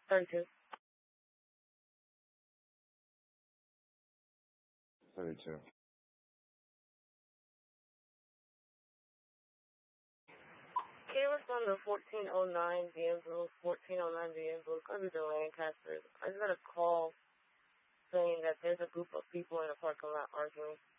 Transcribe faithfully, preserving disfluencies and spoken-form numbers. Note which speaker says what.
Speaker 1: thirty-two.
Speaker 2: thirty-two.
Speaker 1: Can you respond to fourteen oh nine Bienville, fourteen oh nine Bienville, comes to Lancaster. I just got a call saying that there's a group of people in the parking lot arguing.